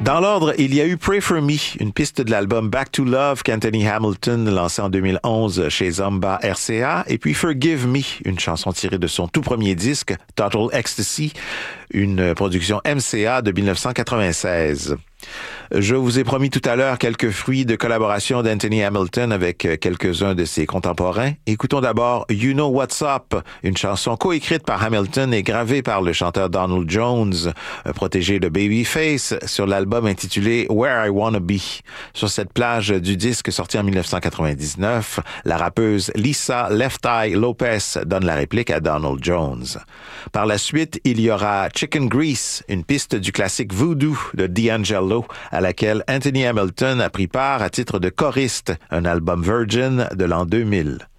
Dans l'ordre, il y a eu Pray For Me, une piste de l'album Back to Love qu'Anthony Hamilton lancé en 2011 chez Zomba RCA, et puis Forgive Me, une chanson tirée de son tout premier disque, Total Ecstasy, une production MCA de 1996. Je vous ai promis tout à l'heure quelques fruits de collaboration d'Anthony Hamilton avec quelques-uns de ses contemporains. Écoutons d'abord You Know What's Up, une chanson coécrite par Hamilton et gravée par le chanteur Donald Jones, protégé de Babyface, sur l'album intitulé Where I Wanna Be. Sur cette plage du disque sorti en 1999, la rappeuse Lisa Left Eye Lopez donne la réplique à Donald Jones. Par la suite, il y aura Chicken Grease, une piste du classique Voodoo de D'Angelo, à laquelle Anthony Hamilton a pris part à titre de choriste, un album Virgin de l'an 2000.